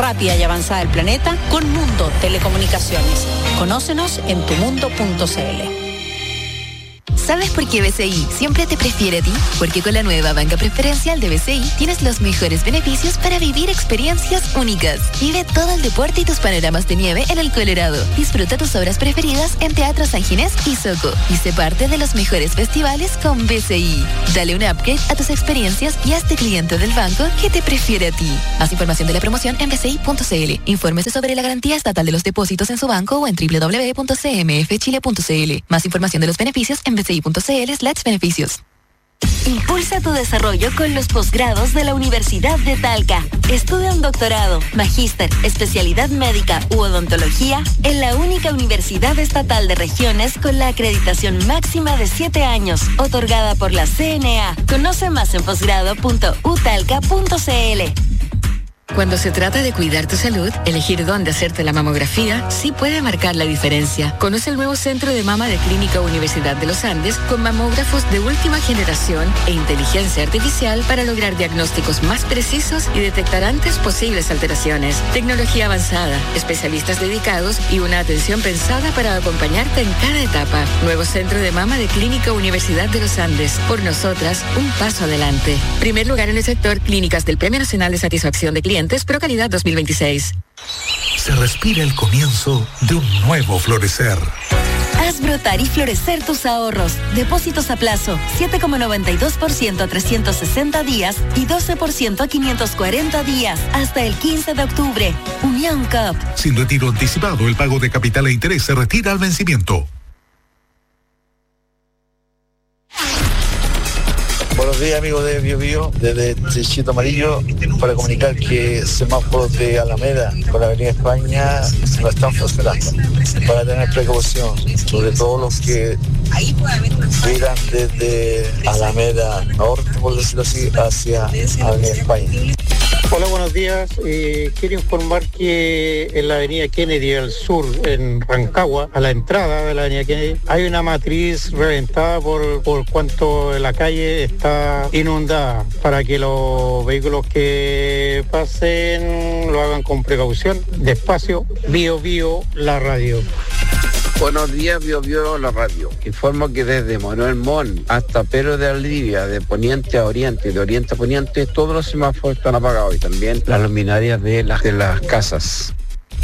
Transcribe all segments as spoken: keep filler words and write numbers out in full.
más rápida y avanzada del planeta con Mundo Telecomunicaciones. Conócenos en tu mundo punto c l. ¿Sabes por qué B C I siempre te prefiere a ti? Porque con la nueva banca preferencial de B C I tienes los mejores beneficios para vivir experiencias únicas. Vive todo el deporte y tus panoramas de nieve en el Colorado. Disfruta tus obras preferidas en Teatro San Ginés y Soco. Y sé parte de los mejores festivales con B C I. Dale un upgrade a tus experiencias y hazte cliente del banco que te prefiere a ti. Más información de la promoción en b c i punto c l. Infórmese sobre la garantía estatal de los depósitos en su banco o en w w w punto c m f chile punto c l. Más información de los beneficios en b c i punto c l slash beneficios. Impulsa tu desarrollo con los posgrados de la Universidad de Talca. Estudia un doctorado, magíster, especialidad médica u odontología en la única universidad estatal de regiones con la acreditación máxima de siete años, otorgada por la C N A. Conoce más en posgrado punto u talca punto c l. Cuando se trata de cuidar tu salud, elegir dónde hacerte la mamografía sí puede marcar la diferencia. Conoce el nuevo Centro de Mama de Clínica Universidad de los Andes con mamógrafos de última generación e inteligencia artificial para lograr diagnósticos más precisos y detectar antes posibles alteraciones. Tecnología avanzada, especialistas dedicados y una atención pensada para acompañarte en cada etapa. Nuevo Centro de Mama de Clínica Universidad de los Andes. Por nosotras, un paso adelante. Primer lugar en el sector Clínicas del Premio Nacional de Satisfacción de Clientes ProCalidad dos mil veintiséis. Se respira el comienzo de un nuevo florecer. Haz brotar y florecer tus ahorros. Depósitos a plazo, siete coma noventa y dos por ciento a trescientos sesenta días y doce por ciento a quinientos cuarenta días, hasta el quince de octubre. Unión C O P. Sin retiro anticipado, el pago de capital e interés se retira al vencimiento. Buenos días, amigos de Bio Bio, desde Chito Amarillo, para comunicar que semáforos de Alameda con la Avenida España no están funcionando, para tener precaución, sobre todo los que miran desde Alameda Norte, por decirlo así, hacia Avenida España. Hola, buenos días. Eh, quiero informar que en la avenida Kennedy al sur, en Rancagua, a la entrada de la avenida Kennedy, hay una matriz reventada por, por cuanto la calle está inundada, para que los vehículos que pasen lo hagan con precaución, despacio. Bio Bio, la radio. Buenos días, Bio Bio, la radio. Informo que desde Manuel Montt hasta Pedro de Aldivia, de poniente a oriente y de oriente a poniente, todos los semáforos están apagados y también las luminarias de las, de las casas.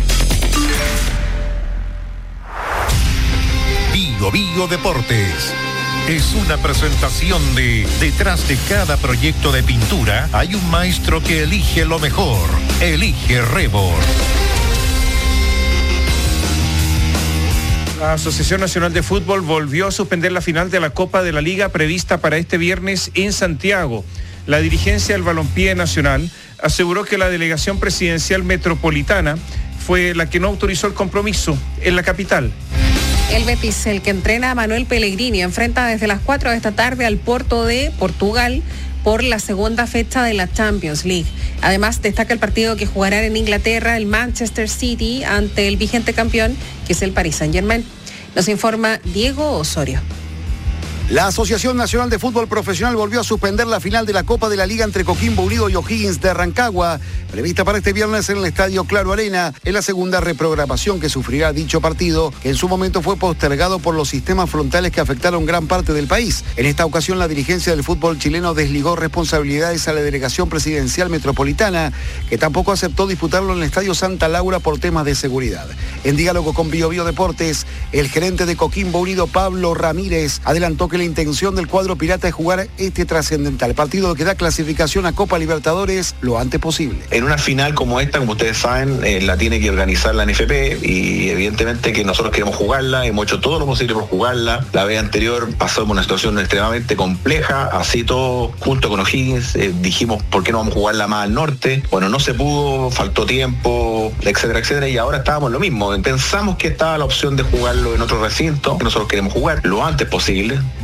Bio Bio Deportes es una presentación de detrás de cada proyecto de pintura hay un maestro que elige lo mejor. Elige Rebor. La Asociación Nacional de Fútbol volvió a suspender la final de la Copa de la Liga prevista para este viernes en Santiago. La dirigencia del Balompié Nacional aseguró que la delegación presidencial metropolitana fue la que no autorizó el compromiso en la capital. El Betis, el que entrena a Manuel Pellegrini, enfrenta desde las cuatro de esta tarde al Porto de Portugal por la segunda fecha de la Champions League. Además, destaca el partido que jugarán en Inglaterra el Manchester City ante el vigente campeón, que es el Paris Saint-Germain. Nos informa Diego Osorio. La Asociación Nacional de Fútbol Profesional volvió a suspender la final de la Copa de la Liga entre Coquimbo Unido y O'Higgins de Rancagua, prevista para este viernes en el Estadio Claro Arena, en la segunda reprogramación que sufrirá dicho partido, que en su momento fue postergado por los sistemas frontales que afectaron gran parte del país. En esta ocasión, la dirigencia del fútbol chileno desligó responsabilidades a la delegación presidencial metropolitana, que tampoco aceptó disputarlo en el Estadio Santa Laura por temas de seguridad. En diálogo con Bio Bio Deportes, el gerente de Coquimbo Unido, Pablo Ramírez, adelantó que la intención del cuadro pirata es jugar este trascendental partido que da clasificación a Copa Libertadores lo antes posible. En una final como esta, como ustedes saben, eh, la tiene que organizar la N F P y evidentemente que nosotros queremos jugarla, hemos hecho todo lo posible por jugarla. La vez anterior pasamos una situación extremadamente compleja, así todo junto con O'Higgins eh, dijimos por qué no vamos a jugarla más al norte. Bueno, no se pudo, faltó tiempo, etcétera, etcétera, y ahora estábamos lo mismo. Pensamos que estaba la opción de jugarlo en otro recinto, que nosotros queremos jugar lo antes posible.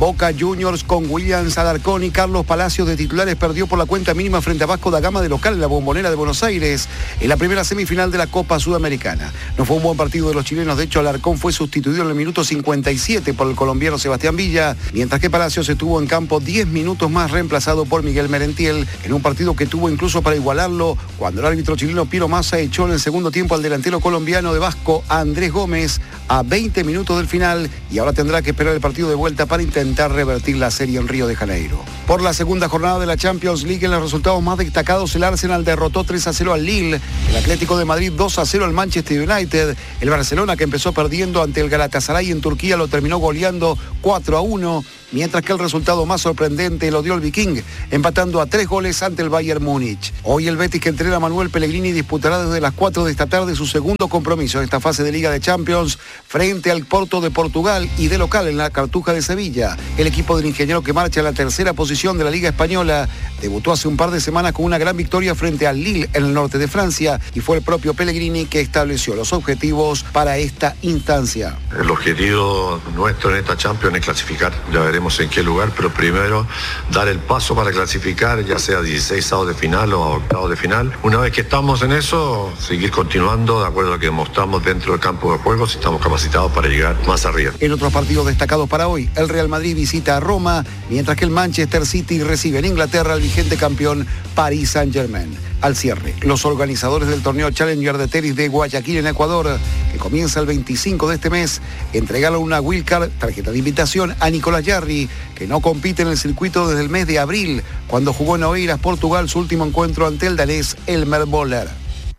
Boca Juniors con Williams Alarcón y Carlos Palacios de titulares perdió por la cuenta mínima frente a Vasco da Gama de local en la Bombonera de Buenos Aires en la primera semifinal de la Copa Sudamericana. No fue un buen partido de los chilenos, de hecho Alarcón fue sustituido en el minuto cincuenta y siete por el colombiano Sebastián Villa, mientras que Palacios estuvo en campo diez minutos más reemplazado por Miguel Merentiel en un partido que tuvo incluso para igualarlo cuando el árbitro chileno Piero Massa echó en el segundo tiempo al delantero colombiano de Vasco, Andrés Gómez, a veinte minutos del final, y ahora tendrá que esperar el partido de vuelta para intentar revertir la serie en Río de Janeiro. Por la segunda jornada de la Champions League, en los resultados más destacados, el Arsenal derrotó tres a cero al Lille, el Atlético de Madrid dos a cero al Manchester United, el Barcelona, que empezó perdiendo ante el Galatasaray en Turquía, lo terminó goleando cuatro a uno, mientras que el resultado más sorprendente lo dio el Viking, empatando a tres goles ante el Bayern Múnich. Hoy el Betis, que entrena a Manuel Pellegrini, disputará desde las cuatro de esta tarde su segundo compromiso en esta fase de Liga de Champions frente al Porto de Portugal y de local en la Cartuja de Sevilla. El equipo del ingeniero, que marcha en la tercera posición de la Liga Española, debutó hace un par de semanas con una gran victoria frente al Lille en el norte de Francia, y fue el propio Pellegrini que estableció los objetivos para esta instancia. El objetivo nuestro en esta Champions es clasificar. Ya veremos en qué lugar, pero primero dar el paso para clasificar, ya sea dieciséis de final o octavos de final. Una vez que estamos en eso, seguir continuando de acuerdo a lo que demostramos dentro del campo de juego, si estamos capacitados para llegar más arriba. En otros partidos destacados para hoy, el Real Madrid visita a Roma, mientras que el Manchester City recibe en Inglaterra al vigente campeón Paris Saint-Germain. Al cierre, los organizadores del torneo Challenger de tenis de Guayaquil en Ecuador, que comienza el veinticinco de este mes, entregaron una wildcard, tarjeta de invitación, a Nicolás Jarry, que no compite en el circuito desde el mes de abril, cuando jugó en Oeiras, Portugal, su último encuentro ante el danés Elmer Boller.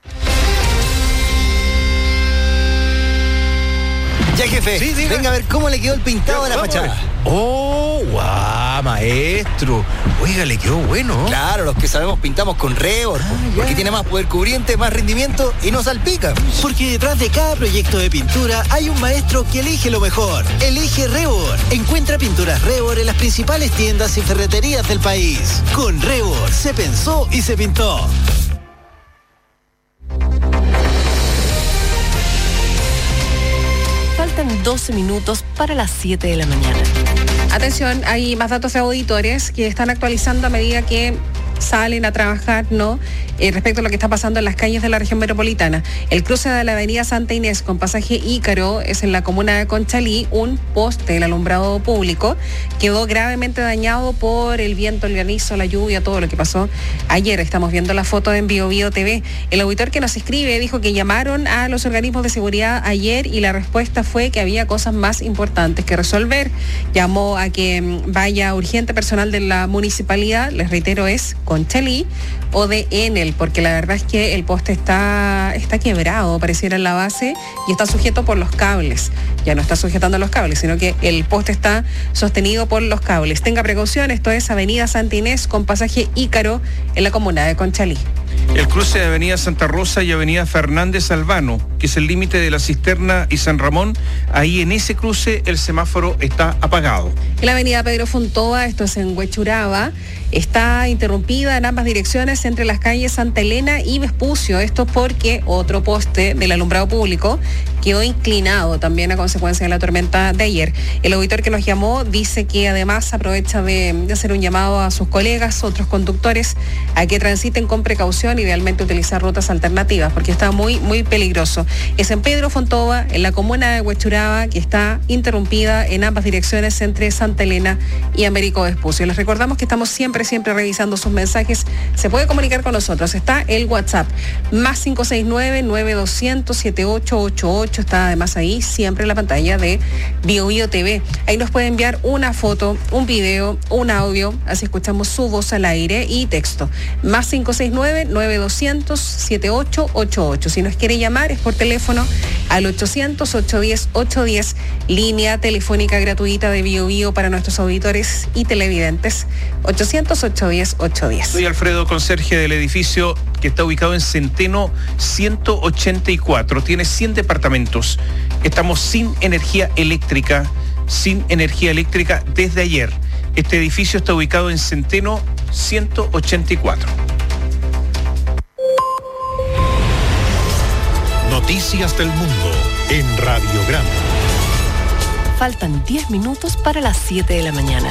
Ya, jefe, sí, venga a ver cómo le quedó el pintado de la fachada. Oh, guau, maestro. Oiga, le quedó bueno. Claro, los que sabemos pintamos con Rebord, ah, porque tiene más poder cubriente, más rendimiento y no salpica. Porque detrás de cada proyecto de pintura hay un maestro que elige lo mejor. Elige Rebord. Encuentra pinturas Rebord en las principales tiendas y ferreterías del país. Con Rebord se pensó y se pintó. Faltan doce minutos para las siete de la mañana. Atención, hay más datos de auditores que están actualizando a medida que salen a trabajar, ¿no? Eh, respecto a lo que está pasando en las calles de la región metropolitana. El cruce de la avenida Santa Inés con pasaje Ícaro es en la comuna de Conchalí. Un poste del alumbrado público quedó gravemente dañado por el viento, el granizo, la lluvia, todo lo que pasó ayer. Estamos viendo la foto en Bio Bio T V. El auditor que nos escribe dijo que llamaron a los organismos de seguridad ayer y la respuesta fue que había cosas más importantes que resolver. Llamó a que vaya urgente personal de la municipalidad, les reitero, es Conchalí o de Enel, porque la verdad es que el poste está, está quebrado, pareciera en la base, y está sujeto por los cables. Ya no está sujetando los cables, sino que el poste está sostenido por los cables. Tenga precaución, esto es avenida Santa Inés con pasaje Ícaro en la comuna de Conchalí. El cruce de avenida Santa Rosa y avenida Fernández Albano, que es el límite de la Cisterna y San Ramón, ahí en ese cruce el semáforo está apagado. En la avenida Pedro Fontova, esto es en Huechuraba, está interrumpida en ambas direcciones entre las calles Santa Elena y Vespucio. Esto porque otro poste del alumbrado público quedó inclinado también a consecuencia de la tormenta de ayer. El auditor que nos llamó dice que además aprovecha de, de hacer un llamado a sus colegas, otros conductores, a que transiten con precaución, idealmente utilizar rutas alternativas, porque está muy, muy peligroso. Es en Pedro Fontova, en la comuna de Huechuraba, que está interrumpida en ambas direcciones entre Santa Elena y Américo Vespucio. Les recordamos que estamos siempre, siempre revisando sus mensajes. Se puede comunicar con nosotros. Está el WhatsApp, más cinco seis nueve, nueve dos cero cero, siete ocho ocho ocho. Está además ahí siempre en la pantalla de Bio Bio T V. Ahí nos puede enviar una foto, un video, un audio, así escuchamos su voz al aire, y texto. Más cinco seis nueve, nueve dos cero cero, siete ocho ocho ocho. Si nos quiere llamar es por teléfono al ochocientos, ochocientos diez, ochocientos diez, línea telefónica gratuita de Bio Bio para nuestros auditores y televidentes. ochocientos, ochocientos diez, ochocientos diez. Soy Alfredo, conserje del edificio que está ubicado en Centeno ciento ochenta y cuatro. Tiene cien departamentos. Estamos sin energía eléctrica, sin energía eléctrica desde ayer. Este edificio está ubicado en Centeno ciento ochenta y cuatro. Noticias del mundo en Radiograma. Faltan diez minutos para las siete de la mañana.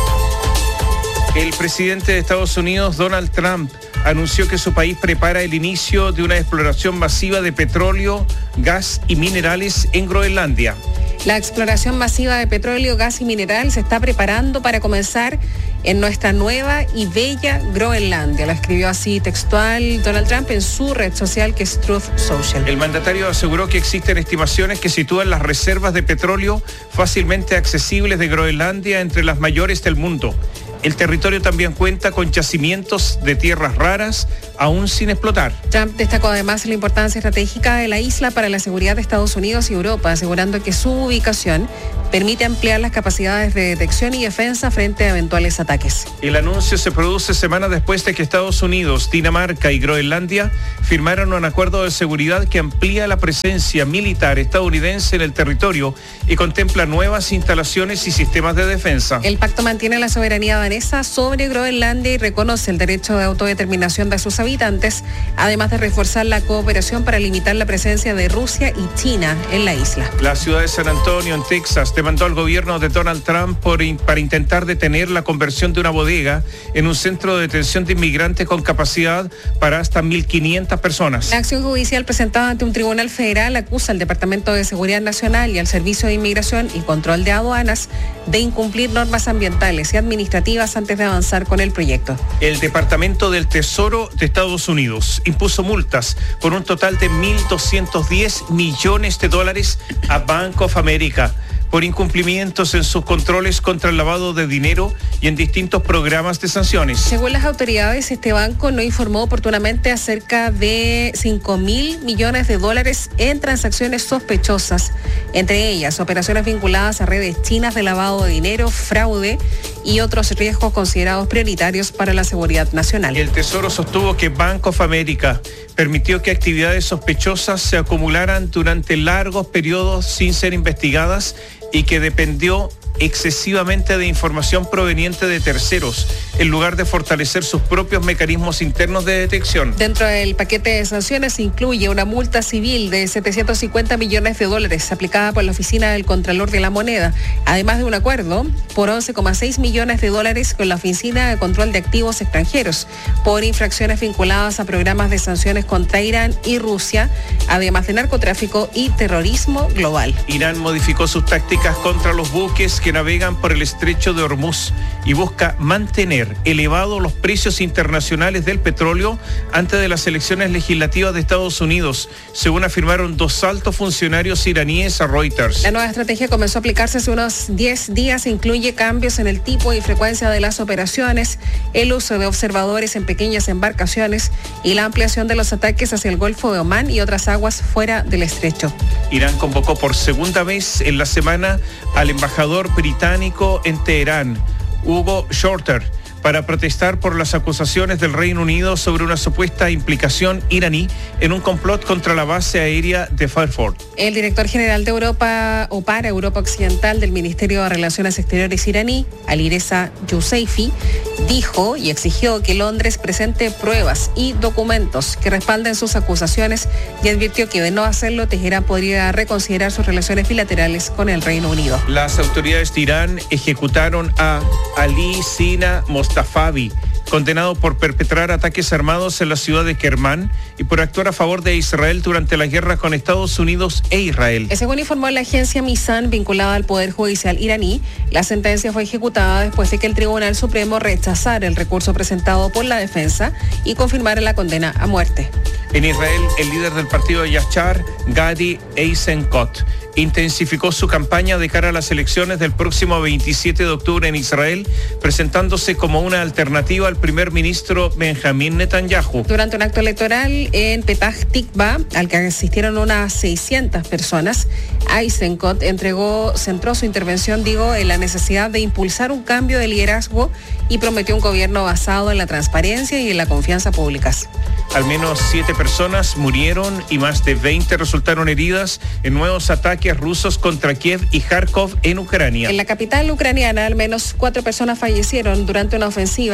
El presidente de Estados Unidos, Donald Trump, anunció que su país prepara el inicio de una exploración masiva de petróleo, gas y minerales en Groenlandia. La exploración masiva de petróleo, gas y mineral se está preparando para comenzar en nuestra nueva y bella Groenlandia. Lo escribió así textual Donald Trump en su red social, que es Truth Social. El mandatario aseguró que existen estimaciones que sitúan las reservas de petróleo fácilmente accesibles de Groenlandia entre las mayores del mundo. El territorio también cuenta con yacimientos de tierras raras aún sin explotar. Trump destacó además la importancia estratégica de la isla para la seguridad de Estados Unidos y Europa, asegurando que su ubicación permite ampliar las capacidades de detección y defensa frente a eventuales ataques. El anuncio se produce semanas después de que Estados Unidos, Dinamarca y Groenlandia firmaron un acuerdo de seguridad que amplía la presencia militar estadounidense en el territorio y contempla nuevas instalaciones y sistemas de defensa. El pacto mantiene la soberanía danesa sobre Groenlandia y reconoce el derecho de autodeterminación de sus habitantes, además de reforzar la cooperación para limitar la presencia de Rusia y China en la isla. La ciudad de San Antonio, en Texas, demandó al gobierno de Donald Trump por, para intentar detener la conversión de una bodega en un centro de detención de inmigrantes con capacidad para hasta mil quinientas personas. La acción judicial presentada ante un tribunal federal acusa al Departamento de Seguridad Nacional y al Servicio de Inmigración y Control de Aduanas de incumplir normas ambientales y administrativas antes de avanzar con el proyecto. El Departamento del Tesoro de Estados Unidos impuso multas por un total de mil doscientos diez millones de dólares a Bank of America por incumplimientos en sus controles contra el lavado de dinero y en distintos programas de sanciones. Según las autoridades, este banco no informó oportunamente acerca de cinco mil millones de dólares en transacciones sospechosas, entre ellas operaciones vinculadas a redes chinas de lavado de dinero, fraude y otros riesgos considerados prioritarios para la seguridad nacional. El Tesoro sostuvo que Bank of America permitió que actividades sospechosas se acumularan durante largos periodos sin ser investigadas y que dependió excesivamente de información proveniente de terceros, en lugar de fortalecer sus propios mecanismos internos de detección. Dentro del paquete de sanciones incluye una multa civil de setecientos cincuenta millones de dólares aplicada por la Oficina del Contralor de la Moneda, además de un acuerdo por once coma seis millones de dólares con la Oficina de Control de Activos Extranjeros por infracciones vinculadas a programas de sanciones contra Irán y Rusia, además de narcotráfico y terrorismo global. Irán modificó sus tácticas contra los buques que navegan por el estrecho de Hormuz y busca mantener elevados los precios internacionales del petróleo antes de las elecciones legislativas de Estados Unidos, según afirmaron dos altos funcionarios iraníes a Reuters. La nueva estrategia comenzó a aplicarse hace unos diez días e incluye cambios en el tipo y frecuencia de las operaciones, el uso de observadores en pequeñas embarcaciones y la ampliación de los ataques hacia el Golfo de Omán y otras aguas fuera del estrecho. Irán convocó por segunda vez en la semana al embajador británico en Teherán, Hugo Shorter, para protestar por las acusaciones del Reino Unido sobre una supuesta implicación iraní en un complot contra la base aérea de Fairford. El director general de Europa o para Europa Occidental del Ministerio de Relaciones Exteriores iraní, Alireza Youseifi, dijo y exigió que Londres presente pruebas y documentos que respalden sus acusaciones y advirtió que de no hacerlo, Teherán podría reconsiderar sus relaciones bilaterales con el Reino Unido. Las autoridades de Irán ejecutaron a Ali Sina Mostafavi, condenado por perpetrar ataques armados en la ciudad de Kermán y por actuar a favor de Israel durante la guerra con Estados Unidos e Israel. Según informó la agencia Misan, vinculada al Poder Judicial iraní, la sentencia fue ejecutada después de que el Tribunal Supremo rechazara el recurso presentado por la defensa y confirmara la condena a muerte. En Israel, el líder del partido Yachar, Gadi Eisenkot, intensificó su campaña de cara a las elecciones del próximo veintisiete de octubre en Israel, presentándose como una alternativa al primer ministro Benjamín Netanyahu. Durante un acto electoral en Petah Tikva, al que asistieron unas seiscientas personas, Eisenkot entregó, centró su intervención, digo, en la necesidad de impulsar un cambio de liderazgo y prometió un gobierno basado en la transparencia y en la confianza públicas. Al menos siete personas murieron y más de veinte resultaron heridas en nuevos ataques rusos contra Kiev y Kharkov en Ucrania. En la capital ucraniana, al menos cuatro personas fallecieron durante una ofensiva que, según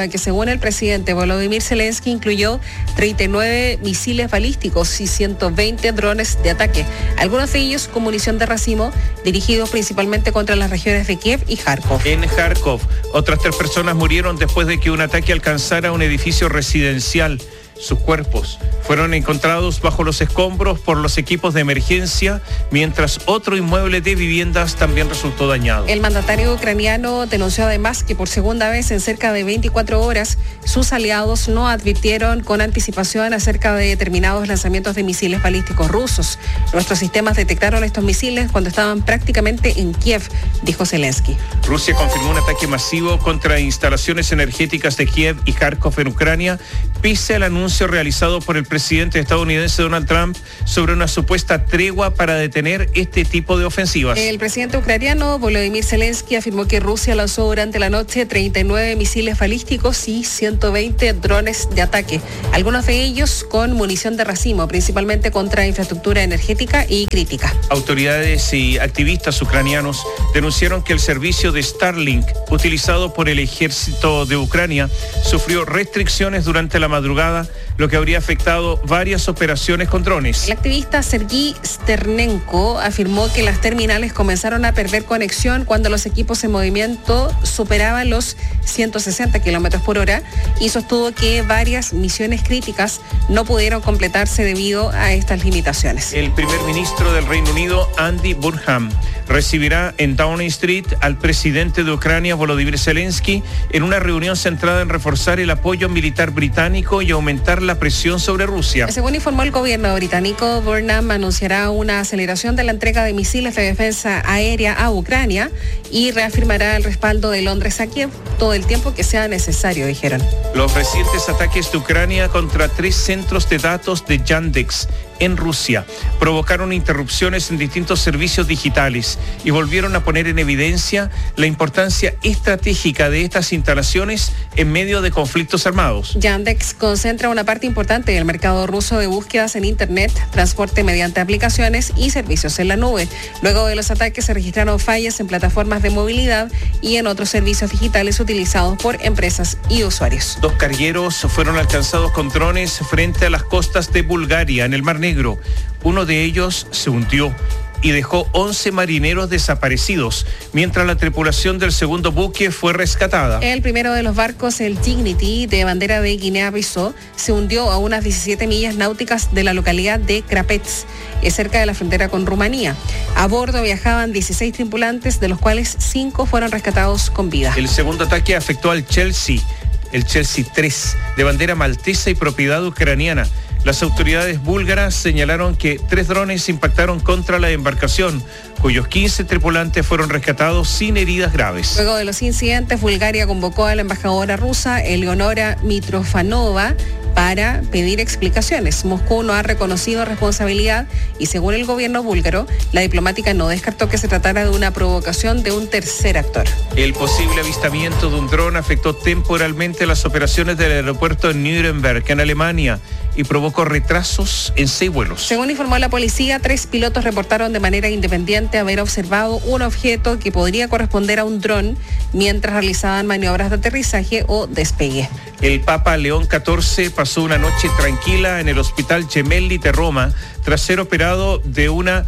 el presidente Volodymyr Zelensky incluyó treinta y nueve misiles balísticos y ciento veinte drones de ataque, algunos de ellos con munición de racimo, dirigidos principalmente contra las regiones de Kiev y Kharkov. En Kharkov, otras tres personas murieron después de que un ataque alcanzara un edificio residencial. Sus cuerpos fueron encontrados bajo los escombros por los equipos de emergencia, mientras otro inmueble de viviendas también resultó dañado. El mandatario ucraniano denunció además que por segunda vez en cerca de veinticuatro horas sus aliados no advirtieron con anticipación acerca de determinados lanzamientos de misiles balísticos rusos. Nuestros sistemas detectaron estos misiles cuando estaban prácticamente en Kiev, dijo Zelensky. Rusia confirmó un ataque masivo contra instalaciones energéticas de Kiev y Kharkov en Ucrania, pese al anuncio realizado por el presidente estadounidense Donald Trump sobre una supuesta tregua para detener este tipo de ofensivas. El presidente ucraniano Volodymyr Zelensky afirmó que Rusia lanzó durante la noche treinta y nueve misiles balísticos y ciento veinte drones de ataque, algunos de ellos con munición de racimo, principalmente contra infraestructura energética y crítica. Autoridades y activistas ucranianos denunciaron que el servicio de Starlink, utilizado por el ejército de Ucrania, sufrió restricciones durante la madrugada, lo que habría afectado varias operaciones con drones. El activista Sergei Sternenko afirmó que las terminales comenzaron a perder conexión cuando los equipos en movimiento superaban los ciento sesenta kilómetros por hora y sostuvo que varias misiones críticas no pudieron completarse debido a estas limitaciones. El primer ministro del Reino Unido, Andy Burnham, recibirá en Downing Street al presidente de Ucrania, Volodymyr Zelensky, en una reunión centrada en reforzar el apoyo militar británico y aumentar la presión sobre Rusia. Según informó el gobierno británico, Burnham anunciará una aceleración de la entrega de misiles de defensa aérea a Ucrania y reafirmará el respaldo de Londres a Kiev todo el tiempo que sea necesario, dijeron. Los recientes ataques de Ucrania contra tres centros de datos de Yandex en Rusia provocaron interrupciones en distintos servicios digitales y volvieron a poner en evidencia la importancia estratégica de estas instalaciones en medio de conflictos armados. Yandex concentra una parte importante del mercado ruso de búsquedas en Internet, transporte mediante aplicaciones y servicios en la nube. Luego de los ataques se registraron fallas en plataformas de movilidad y en otros servicios digitales utilizados por empresas y usuarios. Dos cargueros fueron alcanzados con drones frente a las costas de Bulgaria, en el Mar Negro. Uno de ellos se hundió y dejó once marineros desaparecidos, mientras la tripulación del segundo buque fue rescatada. El primero de los barcos, el Dignity, de bandera de Guinea-Bissau, se hundió a unas diecisiete millas náuticas de la localidad de Crapets, cerca de la frontera con Rumanía. A bordo viajaban dieciséis tripulantes, de los cuales cinco fueron rescatados con vida. El segundo ataque afectó al Chelsea, el Chelsea tres, de bandera maltesa y propiedad ucraniana. Las autoridades búlgaras señalaron que tres drones impactaron contra la embarcación, cuyos quince tripulantes fueron rescatados sin heridas graves. Luego de los incidentes, Bulgaria convocó a la embajadora rusa, Eleonora Mitrofanova, para pedir explicaciones. Moscú no ha reconocido responsabilidad y, según el gobierno búlgaro, la diplomática no descartó que se tratara de una provocación de un tercer actor. El posible avistamiento de un dron afectó temporalmente las operaciones del aeropuerto en Nuremberg, en Alemania, y provocó retrasos en seis vuelos. Según informó la policía, tres pilotos reportaron de manera independiente haber observado un objeto que podría corresponder a un dron mientras realizaban maniobras de aterrizaje o despegue. El Papa León catorce pasó una noche tranquila en el Hospital Gemelli de Roma tras ser operado de una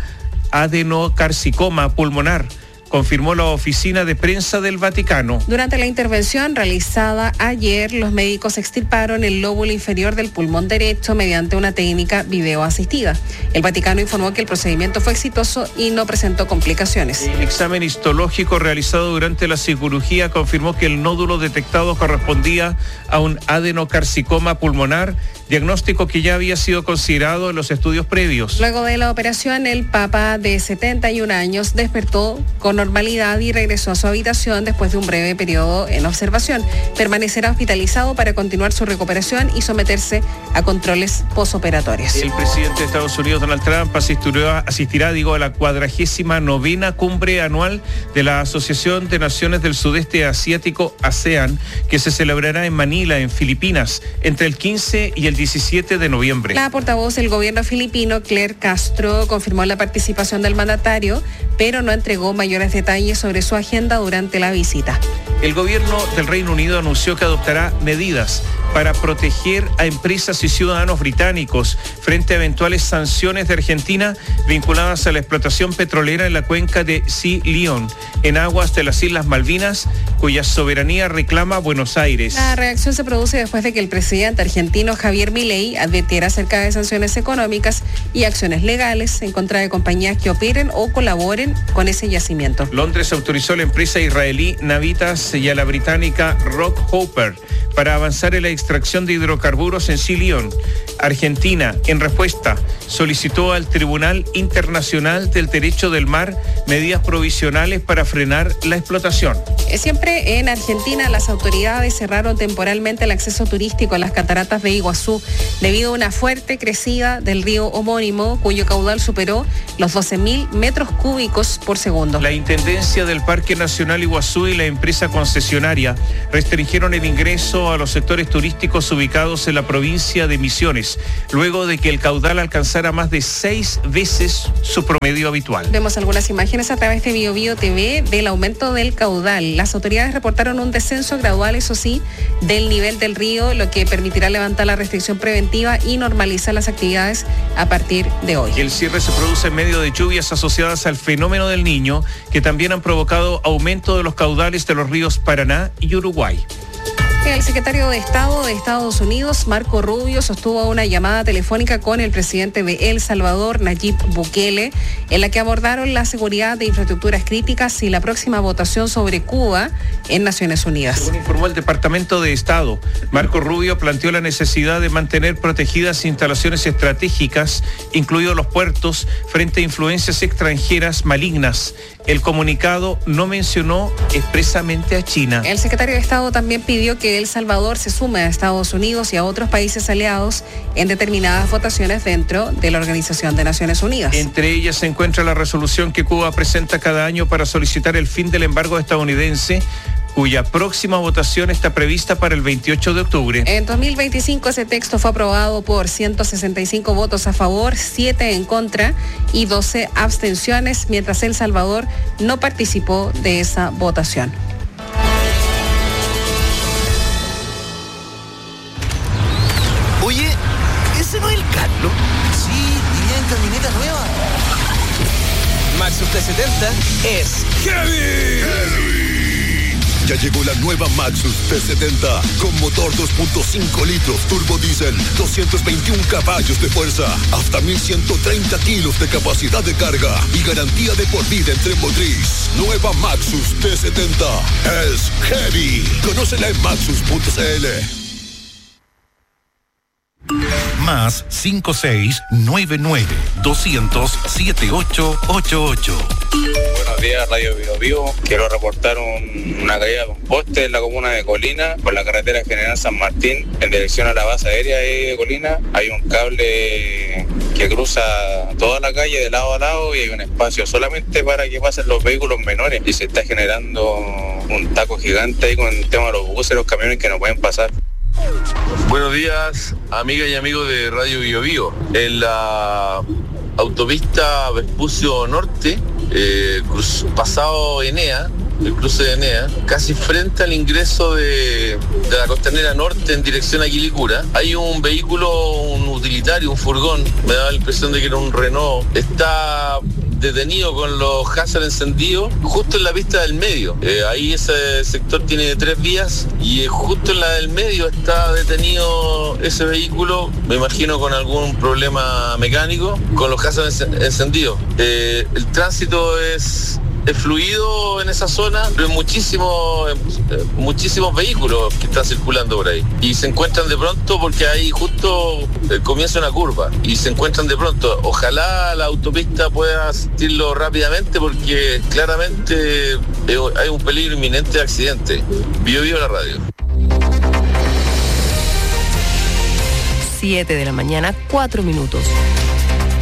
adenocarcinoma pulmonar, confirmó la oficina de prensa del Vaticano. Durante la intervención realizada ayer, los médicos extirparon el lóbulo inferior del pulmón derecho mediante una técnica videoasistida. El Vaticano informó que el procedimiento fue exitoso y no presentó complicaciones. El examen histológico realizado durante la cirugía confirmó que el nódulo detectado correspondía a un adenocarcinoma pulmonar, diagnóstico que ya había sido considerado en los estudios previos. Luego de la operación, el Papa de setenta y un años despertó con normalidad y regresó a su habitación después de un breve periodo en observación. Permanecerá hospitalizado para continuar su recuperación y someterse a controles posoperatorios. El presidente de Estados Unidos, Donald Trump, asistirá, asistirá digo, a la cuadragésima novena cumbre anual de la Asociación de Naciones del Sudeste Asiático, ASEAN, que se celebrará en Manila, en Filipinas, entre el quince y el diecisiete de noviembre. La portavoz del gobierno filipino, Claire Castro, confirmó la participación del mandatario, pero no entregó mayores detalles sobre su agenda durante la visita. El gobierno del Reino Unido anunció que adoptará medidas para proteger a empresas y ciudadanos británicos frente a eventuales sanciones de Argentina vinculadas a la explotación petrolera en la cuenca de Sea León, en aguas de las Islas Malvinas, cuya soberanía reclama Buenos Aires. La reacción se produce después de que el presidente argentino Javier Milei advirtiera acerca de sanciones económicas y acciones legales en contra de compañías que operen o colaboren con ese yacimiento. Londres autorizó a la empresa israelí Navitas y a la británica Rockhopper para avanzar en la extracción de hidrocarburos en Sea León. Argentina, en respuesta, solicitó al Tribunal Internacional del Derecho del Mar medidas provisionales para frenar la explotación. Siempre en Argentina, las autoridades cerraron temporalmente el acceso turístico a las cataratas de Iguazú debido a una fuerte crecida del río homónimo, cuyo caudal superó los doce mil metros cúbicos por segundo. La Intendencia del Parque Nacional Iguazú y la empresa concesionaria restringieron el ingreso a los sectores turísticos ubicados en la provincia de Misiones, luego de que el caudal alcanzara más de seis veces su promedio habitual. Vemos algunas imágenes a través de Bio Bio T V del aumento del caudal. Las autoridades reportaron un descenso gradual, eso sí, del nivel del río, lo que permitirá levantar la restricción preventiva y normalizar las actividades a partir de hoy. El cierre se produce en medio de lluvias asociadas al fenómeno del Niño, que también han provocado aumento de los caudales de los ríos Paraná y Uruguay. El secretario de Estado de Estados Unidos, Marco Rubio, sostuvo una llamada telefónica con el presidente de El Salvador, Nayib Bukele, en la que abordaron la seguridad de infraestructuras críticas y la próxima votación sobre Cuba en Naciones Unidas. Según informó el Departamento de Estado, Marco Rubio planteó la necesidad de mantener protegidas instalaciones estratégicas, incluidos los puertos, frente a influencias extranjeras malignas. El comunicado no mencionó expresamente a China. El secretario de Estado también pidió que El Salvador se sume a Estados Unidos y a otros países aliados en determinadas votaciones dentro de la Organización de Naciones Unidas. Entre ellas se encuentra la resolución que Cuba presenta cada año para solicitar el fin del embargo estadounidense, cuya próxima votación está prevista para el veintiocho de octubre. En dos mil veinticinco ese texto fue aprobado por ciento sesenta y cinco votos a favor, siete en contra y doce abstenciones, mientras El Salvador no participó de esa votación. Oye, ¿ese no es el Carlos? Sí, iría en camioneta nueva. Maxus T setenta es Heavy. Heavy. Ya llegó la nueva Maxus T setenta con motor dos punto cinco litros turbo diésel, doscientos veintiún caballos de fuerza, hasta mil ciento treinta kilos de capacidad de carga y garantía de por vida en tren motriz. Nueva Maxus T setenta es Heavy. Conócela en maxus punto c l. Más cinco seis nueve nueve doscientos setenta y ocho ochenta y ocho. Buenos días, Radio Bio Bio. Quiero reportar un, una caída de un poste en la comuna de Colina, por la carretera General San Martín, en dirección a la base aérea de Colina. Hay un cable que cruza toda la calle de lado a lado y hay un espacio solamente para que pasen los vehículos menores y se está generando un taco gigante ahí con el tema de los buses y los camiones que no pueden pasar. Buenos días, amigas y amigos de Radio Bio Bio. En la autopista Vespucio Norte, eh, cruz, pasado Enea, el cruce de Enea, casi frente al ingreso de, de la Costanera Norte en dirección a Quilicura, hay un vehículo, un utilitario, un furgón, me da la impresión de que era un Renault, está detenido con los hazards encendidos justo en la pista del medio. Eh, ahí ese sector tiene tres vías y eh, justo en la del medio está detenido ese vehículo, me imagino con algún problema mecánico, con los hazards encendidos. Eh, el tránsito es... es fluido en esa zona, pero hay muchísimos, muchísimos vehículos que están circulando por ahí. Y se encuentran de pronto porque ahí justo eh, comienza una curva. Y se encuentran de pronto. Ojalá la autopista pueda asistirlo rápidamente porque claramente eh, hay un peligro inminente de accidente. Bio Bio la radio. siete de la mañana, cuatro minutos. Nos escribe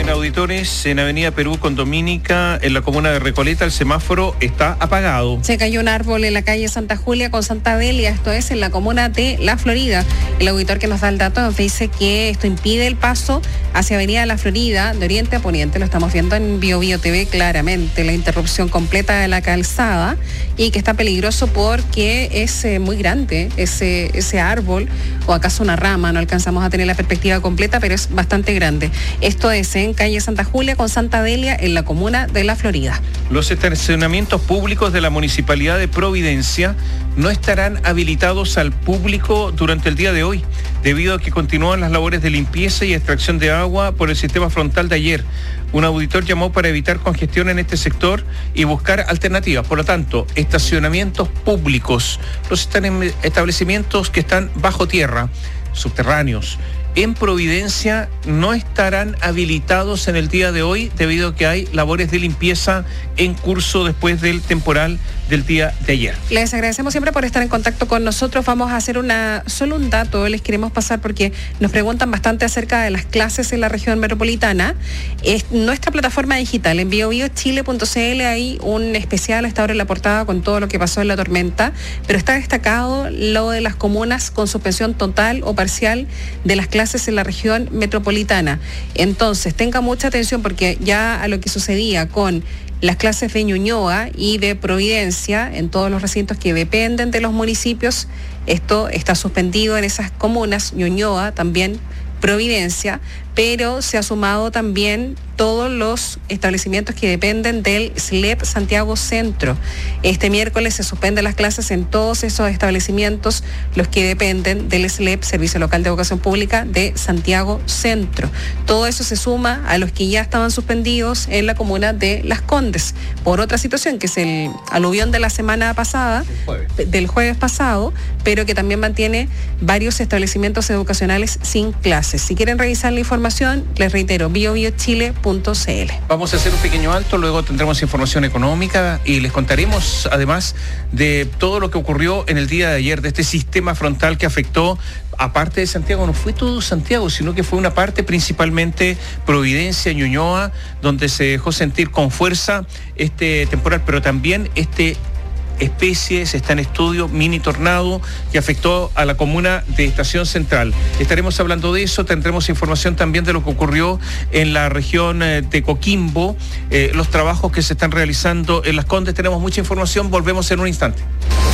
En Auditores, en Avenida Perú con Dominica, en la comuna de Recoleta, el semáforo está apagado. Se cayó un árbol en la calle Santa Julia con Santa Delia, esto es en la comuna de La Florida. El auditor que nos da el dato nos dice que esto impide el paso hacia Avenida La Florida, de oriente a poniente. Lo estamos viendo en Bio Bio T V claramente, la interrupción completa de la calzada, y que está peligroso porque es eh, muy grande ese, ese árbol, o acaso una rama, no alcanzamos a tener la perspectiva completa, pero es bastante grande. Esto es en calle Santa Julia con Santa Delia, en la comuna de La Florida. Los estacionamientos públicos de la Municipalidad de Providencia no estarán habilitados al público durante el día de hoy, debido a que continúan las labores de limpieza y extracción de agua por el sistema frontal de ayer. Un auditor llamó para evitar congestión en este sector y buscar alternativas. Por lo tanto, estacionamientos públicos, los establecimientos que están bajo tierra, subterráneos, en Providencia no estarán habilitados en el día de hoy debido a que hay labores de limpieza en curso después del temporal del día de ayer. Les agradecemos siempre por estar en contacto con nosotros. Vamos a hacer una solo un dato, les queremos pasar porque nos preguntan bastante acerca de las clases en la región metropolitana. Es nuestra plataforma digital en bio bio chile punto c l, hay un especial, está ahora en la portada con todo lo que pasó en la tormenta, pero está destacado lo de las comunas con suspensión total o parcial de las clases en la región metropolitana. Entonces, tenga mucha atención porque ya a lo que sucedía con las clases de Ñuñoa y de Providencia en todos los recintos que dependen de los municipios, esto está suspendido en esas comunas, Ñuñoa, también Providencia, pero se ha sumado también todos los establecimientos que dependen del S L E P Santiago Centro. Este miércoles se suspenden las clases en todos esos establecimientos, los que dependen del S L E P, Servicio Local de Educación Pública de Santiago Centro. Todo eso se suma a los que ya estaban suspendidos en la comuna de Las Condes, por otra situación que es el aluvión de la semana pasada, jueves. del jueves pasado, pero que también mantiene varios establecimientos educacionales sin clases. Si quieren revisar la información, les reitero, bio bio chile punto c l. Vamos a hacer un pequeño alto, luego tendremos información económica y les contaremos además de todo lo que ocurrió en el día de ayer, de este sistema frontal que afectó, aparte de Santiago, no fue todo Santiago, sino que fue una parte principalmente Providencia, Ñuñoa, donde se dejó sentir con fuerza este temporal, pero también este especies, está en estudio, mini tornado que afectó a la comuna de Estación Central. Estaremos hablando de eso, tendremos información también de lo que ocurrió en la región de Coquimbo, eh, los trabajos que se están realizando en Las Condes, tenemos mucha información, volvemos en un instante.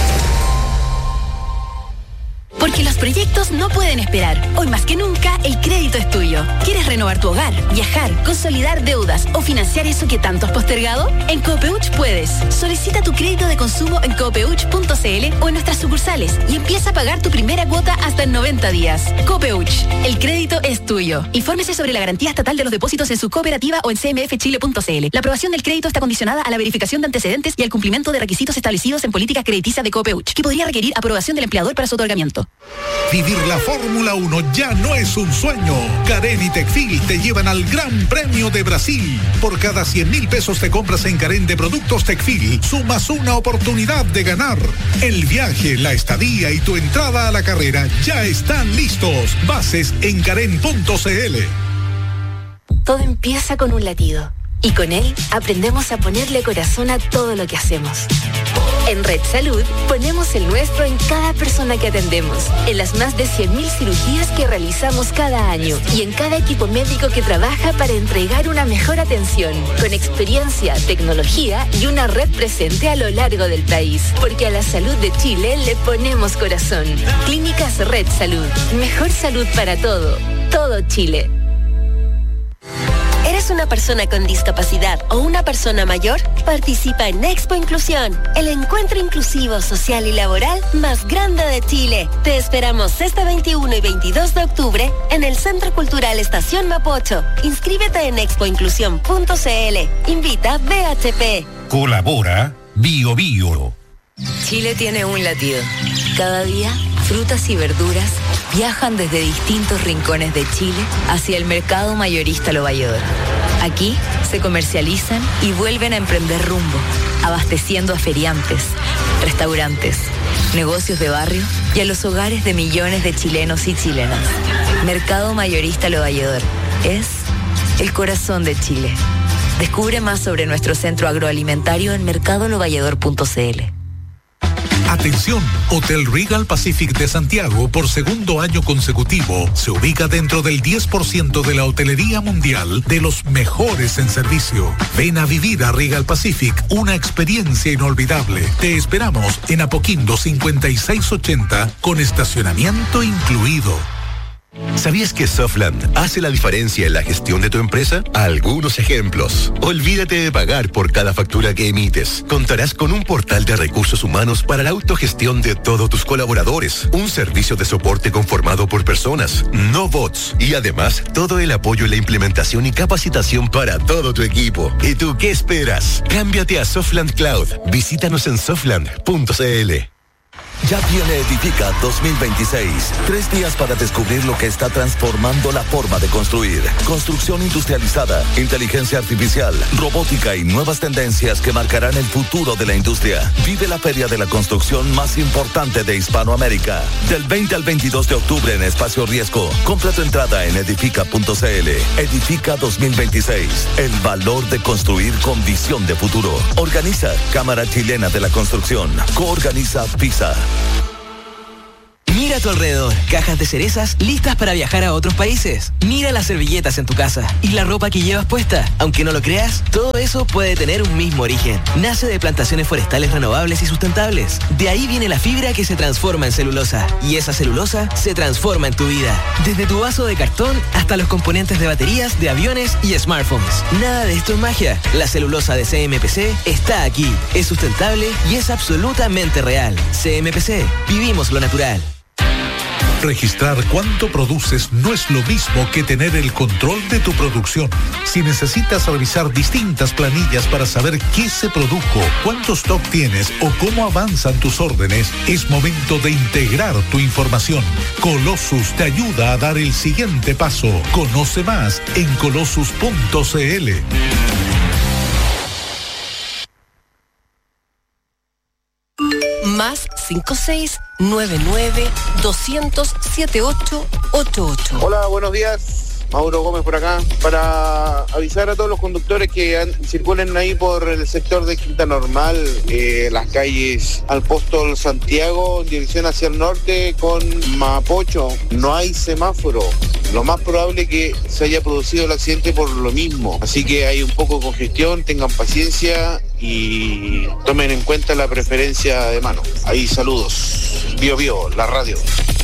Porque los proyectos no pueden esperar. Hoy más que nunca, el crédito es tuyo. ¿Quieres renovar tu hogar, viajar, consolidar deudas o financiar eso que tanto has postergado? En Copeuch puedes. Solicita tu crédito de consumo en copeuch punto c l o en nuestras sucursales y empieza a pagar tu primera cuota hasta en noventa días. Copeuch, el crédito es tuyo. Infórmese sobre la garantía estatal de los depósitos en su cooperativa o en c m f chile punto c l. La aprobación del crédito está condicionada a la verificación de antecedentes y al cumplimiento de requisitos establecidos en política crediticia de Copeuch, que podría requerir aprobación del empleador para su otorgamiento. Vivir la Fórmula uno ya no es un sueño. Carén y Tecfil te llevan al Gran Premio de Brasil. Por cada cien mil pesos te compras en Carén de productos Tecfil, sumas una oportunidad de ganar. El viaje, la estadía y tu entrada a la carrera ya están listos. Bases en carén punto c l. Todo empieza con un latido. Y con él aprendemos a ponerle corazón a todo lo que hacemos. En Red Salud ponemos el nuestro en cada persona que atendemos, en las más de cien mil cirugías que realizamos cada año y en cada equipo médico que trabaja para entregar una mejor atención, con experiencia, tecnología y una red presente a lo largo del país. Porque a la salud de Chile le ponemos corazón. Clínicas Red Salud. Mejor salud para todo. Todo Chile. ¿Eres una persona con discapacidad o una persona mayor? Participa en Expo Inclusión, el encuentro inclusivo, social y laboral más grande de Chile. Te esperamos este veintiuno y veintidós de octubre en el Centro Cultural Estación Mapocho. Inscríbete en expo inclusión punto c l. Invita B H P. Colabora Bio Bio. Chile tiene un latido. Cada día, frutas y verduras viajan desde distintos rincones de Chile hacia el mercado mayorista Lo Valledor. Aquí se comercializan y vuelven a emprender rumbo, abasteciendo a feriantes, restaurantes, negocios de barrio y a los hogares de millones de chilenos y chilenas. Mercado mayorista Lo Valledor es el corazón de Chile. Descubre más sobre nuestro centro agroalimentario en mercado lovalledor punto c l. Atención, Hotel Regal Pacific de Santiago, por segundo año consecutivo, se ubica dentro del diez por ciento de la hotelería mundial de los mejores en servicio. Ven a vivir a Regal Pacific una experiencia inolvidable. Te esperamos en Apoquindo cincuenta y seis ochenta con estacionamiento incluido. ¿Sabías que Softland hace la diferencia en la gestión de tu empresa? Algunos ejemplos. Olvídate de pagar por cada factura que emites. Contarás con un portal de recursos humanos para la autogestión de todos tus colaboradores. Un servicio de soporte conformado por personas, no bots. Y además, todo el apoyo en la implementación y capacitación para todo tu equipo. ¿Y tú qué esperas? Cámbiate a Softland Cloud. Visítanos en softland punto c l. Ya viene Edifica dos mil veintiséis. Tres días para descubrir lo que está transformando la forma de construir. Construcción industrializada, inteligencia artificial, robótica y nuevas tendencias que marcarán el futuro de la industria. Vive la feria de la construcción más importante de Hispanoamérica. Del veinte al veintidós de octubre en Espacio Riesgo. Compra tu entrada en edifica punto c l. Edifica dos mil veintiséis. El valor de construir con visión de futuro. Organiza Cámara Chilena de la Construcción. Coorganiza PISA. Mira a tu alrededor, cajas de cerezas listas para viajar a otros países. Mira las servilletas en tu casa y la ropa que llevas puesta. Aunque no lo creas, todo eso puede tener un mismo origen. Nace de plantaciones forestales renovables y sustentables. De ahí viene la fibra que se transforma en celulosa. Y esa celulosa se transforma en tu vida. Desde tu vaso de cartón hasta los componentes de baterías, de aviones y smartphones. Nada de esto es magia. La celulosa de C M P C está aquí. Es sustentable y es absolutamente real. C M P C. Vivimos lo natural. Registrar cuánto produces no es lo mismo que tener el control de tu producción. Si necesitas revisar distintas planillas para saber qué se produjo, cuánto stock tienes o cómo avanzan tus órdenes, es momento de integrar tu información. Colossus te ayuda a dar el siguiente paso. Conoce más en colossus punto c l. Más cinco seis nueve nueve doscientos setenta y ocho ochenta y ocho. Hola, buenos días. Mauro Gómez por acá, para avisar a todos los conductores que han, circulen ahí por el sector de Quinta Normal, eh, las calles Apóstol Santiago, en dirección hacia el norte con Mapocho. No hay semáforo. Lo más probable es que se haya producido el accidente por lo mismo. Así que hay un poco de congestión, tengan paciencia y tomen en cuenta la preferencia de mano. Ahí saludos. Bio Bio, la radio.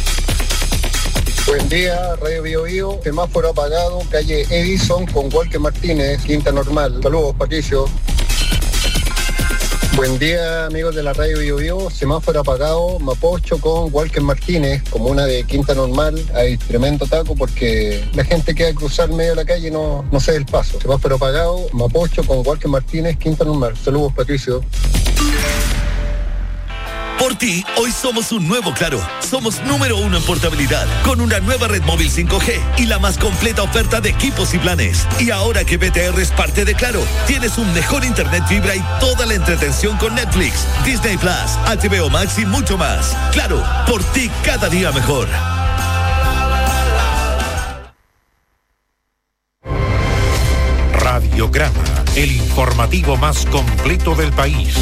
Buen día, Radio Bio Bio, semáforo apagado, calle Edison con Walker Martínez, Quinta Normal. Saludos, Patricio. Buen día, amigos de la Radio Bio Bio, semáforo apagado, Mapocho con Walker Martínez, comuna de Quinta Normal. Hay tremendo taco porque la gente que va a cruzar medio de la calle no, no cede el paso. Semáforo apagado, Mapocho con Walker Martínez, Quinta Normal. Saludos, Patricio. Por ti, hoy somos un nuevo Claro. Somos número uno en portabilidad, con una nueva red móvil cinco G y la más completa oferta de equipos y planes. Y ahora que B T R es parte de Claro, tienes un mejor internet fibra y toda la entretención con Netflix, Disney Plus, H B O Max y mucho más. Claro, por ti cada día mejor. Radiograma, el informativo más completo del país.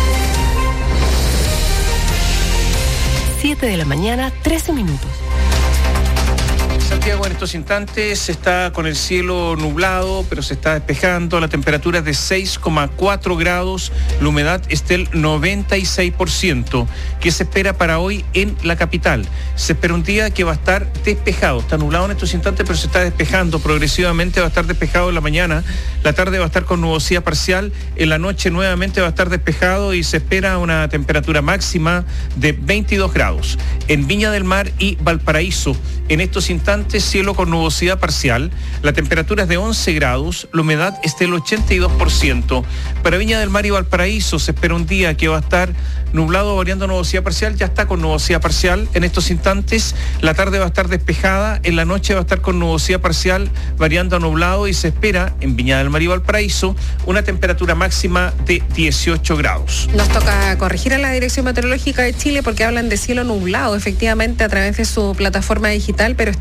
siete de la mañana, trece minutos. Santiago en estos instantes está con el cielo nublado, pero se está despejando. La temperatura es de seis coma cuatro grados, la humedad es del noventa y seis por ciento. ¿Qué se espera para hoy en la capital? Se espera un día que va a estar despejado. Está nublado en estos instantes, pero se está despejando. Progresivamente va a estar despejado en la mañana. La tarde va a estar con nubosidad parcial. En la noche nuevamente va a estar despejado y se espera una temperatura máxima de veintidós grados. En Viña del Mar y Valparaíso, en estos instantes, cielo con nubosidad parcial, la temperatura es de once grados, la humedad es del ochenta y dos por ciento. Para Viña del Mar y Valparaíso se espera un día que va a estar nublado variando nubosidad parcial, ya está con nubosidad parcial en estos instantes. La tarde va a estar despejada, en la noche va a estar con nubosidad parcial variando a nublado y se espera en Viña del Mar y Valparaíso una temperatura máxima de dieciocho grados. Nos toca corregir a la Dirección Meteorológica de Chile porque hablan de cielo nublado efectivamente a través de su plataforma digital, pero está despejado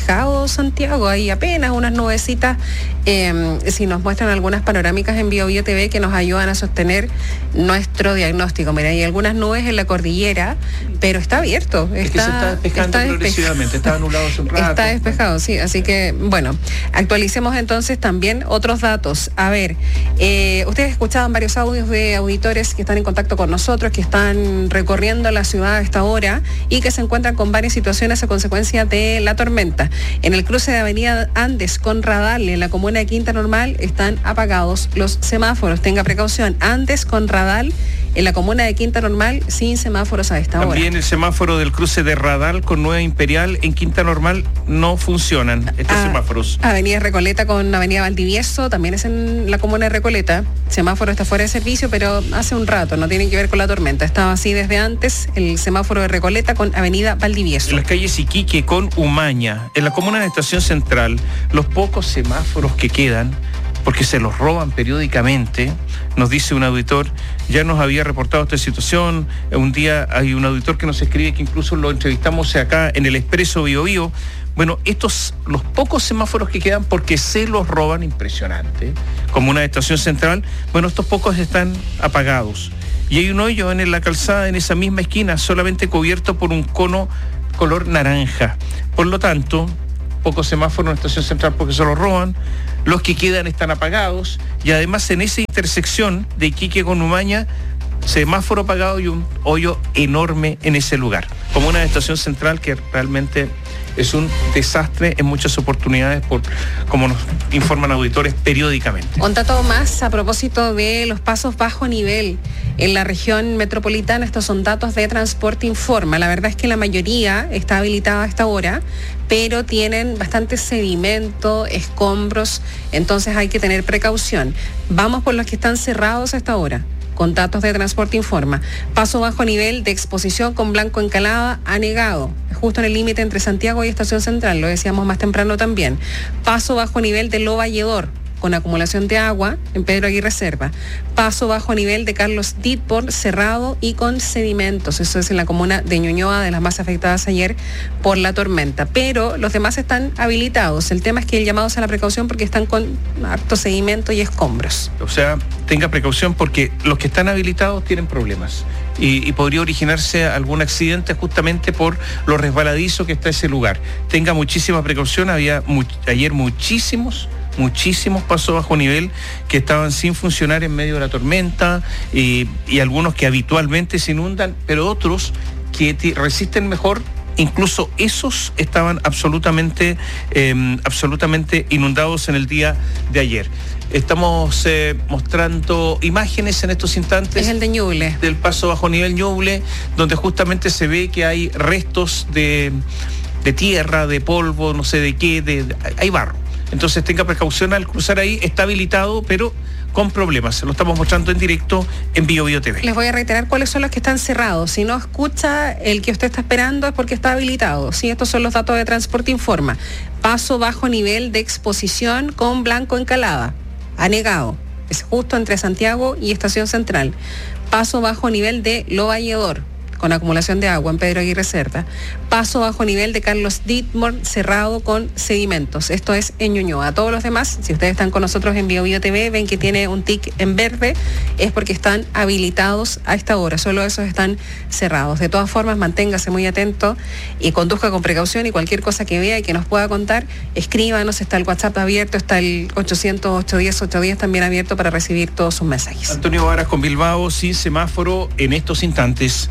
despejado, Santiago, hay apenas unas nubecitas, eh, si nos muestran algunas panorámicas en Bio Bio T V que nos ayudan a sostener nuestro diagnóstico. Mira, hay algunas nubes en la cordillera, pero está abierto. Está, es que se está despejando está progresivamente, estaba nublado hace un rato. Está despejado, sí, así que, bueno, actualicemos entonces también otros datos. A ver, eh, ustedes escuchaban varios audios de auditores que están en contacto con nosotros, que están recorriendo la ciudad a esta hora y que se encuentran con varias situaciones a consecuencia de la tormenta. En el cruce de Avenida Andes con Radal, en la comuna de Quinta Normal, están apagados los semáforos. Tenga precaución, Andes con Radal, en la comuna de Quinta Normal, sin semáforos a esta hora. También el semáforo del cruce de Radal con Nueva Imperial en Quinta Normal no funcionan estos ah, semáforos. Avenida Recoleta con Avenida Valdivieso, también es en la comuna de Recoleta. Semáforo está fuera de servicio, pero hace un rato, no tiene que ver con la tormenta. Estaba así desde antes el semáforo de Recoleta con Avenida Valdivieso. En las calles Iquique con Umaña, en la comuna de Estación Central, los pocos semáforos que quedan, porque se los roban periódicamente, nos dice un auditor, ya nos había reportado esta situación. Un día hay un auditor que nos escribe que incluso lo entrevistamos acá en el Expreso Bio Bio. Bueno, estos, los pocos semáforos que quedan porque se los roban, impresionante, como una estación central, bueno, estos pocos están apagados. Y hay un hoyo en la calzada, en esa misma esquina, solamente cubierto por un cono color naranja. Por lo tanto, pocos semáforos en la estación central porque se los roban, los que quedan están apagados, y además en esa intersección de Iquique con Umaña, semáforo apagado y un hoyo enorme en ese lugar, como una estación central que realmente es un desastre en muchas oportunidades, por como nos informan auditores periódicamente. Un dato más a propósito de los pasos bajo nivel en la región metropolitana. Estos son datos de Transporte Informa. La verdad es que la mayoría está habilitada a esta hora, pero tienen bastante sedimento, escombros, entonces hay que tener precaución. Vamos por los que están cerrados a esta hora. Con datos de Transporte Informa. Paso bajo nivel de exposición con Blanco Encalada anegado, justo en el límite entre Santiago y Estación Central, lo decíamos más temprano también. Paso bajo nivel de Lo Valledor, con acumulación de agua en Pedro Aguirre Cerda. Paso bajo nivel de Carlos Ditborn cerrado y con sedimentos. Eso es en la comuna de Ñuñoa, de las más afectadas ayer por la tormenta. Pero los demás están habilitados. El tema es que el llamado es a la precaución porque están con harto sedimento y escombros. O sea, tenga precaución porque los que están habilitados tienen problemas. Y, y podría originarse algún accidente justamente por lo resbaladizo que está ese lugar. Tenga muchísima precaución. Había mu- ayer muchísimos muchísimos pasos bajo nivel que estaban sin funcionar en medio de la tormenta, y, y algunos que habitualmente se inundan, pero otros que t- resisten mejor. Incluso esos estaban absolutamente, eh, absolutamente inundados en el día de ayer. Estamos eh, mostrando imágenes en estos instantes. Es el de Ñuble. Del paso bajo nivel Ñuble, donde justamente se ve que hay restos de, de tierra, de polvo, no sé de qué, de, de, hay barro. Entonces tenga precaución al cruzar ahí, está habilitado, pero con problemas. Se lo estamos mostrando en directo en Bio Bio T V. Les voy a reiterar cuáles son los que están cerrados. Si no escucha el que usted está esperando es porque está habilitado. Sí, estos son los datos de Transporte Informa. Paso bajo nivel de exposición con Blanco Encalada, anegado. Es justo entre Santiago y Estación Central. Paso bajo nivel de Lo Valledor, con acumulación de agua en Pedro Aguirre Cerda. Paso bajo nivel de Carlos Ditborn cerrado con sedimentos. Esto es en Ñuñoa. Todos los demás, si ustedes están con nosotros en Bio Bio T V, ven que tiene un tic en verde, es porque están habilitados a esta hora. Solo esos están cerrados. De todas formas, manténgase muy atento y conduzca con precaución, y cualquier cosa que vea y que nos pueda contar, escríbanos. Está el WhatsApp abierto, está el ochocientos, ochocientos diez, ochocientos diez también abierto para recibir todos sus mensajes. Antonio Varas con Bilbao, sin semáforo en estos instantes.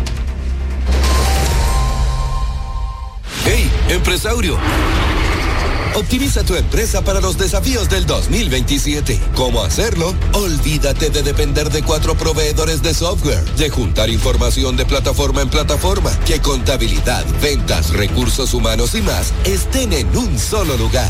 ¡Hey, empresario! Optimiza tu empresa para los desafíos del dos mil veintisiete. ¿Cómo hacerlo? Olvídate de depender de cuatro proveedores de software, de juntar información de plataforma en plataforma, que contabilidad, ventas, recursos humanos y más estén en un solo lugar.